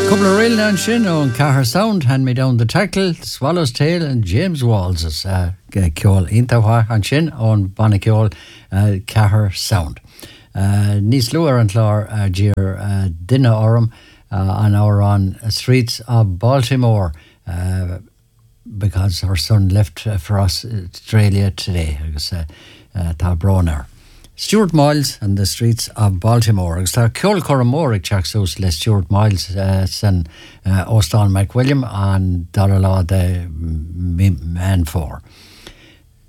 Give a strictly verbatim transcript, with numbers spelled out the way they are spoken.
Couple of real now sin on Cahir Sound, Hand Me Down the Tackle, Swallow's Tail and James Walls' uh, ceol Intahwa an sin on Bana ceol uh, Cahir Sound. Uh, Nís luar an clár uh, Gir uh, Dinna Orm uh, an hour on streets of Baltimore uh, because her son left uh, for us Australia today. Agus uh, uh, tá Broner. Stuart Miles and the streets of Baltimore. Agus tá ceol Corramore ag teachsús le Stuart Miles uh, san uh, Ostan McWilliam an Dalala de Man four.